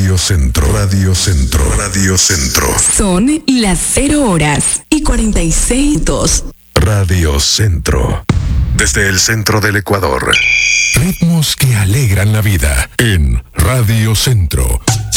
Radio Centro, Radio Centro, Radio Centro. Son las 0:46. Radio Centro. Desde el centro del Ecuador. Ritmos que alegran la vida en Radio Centro.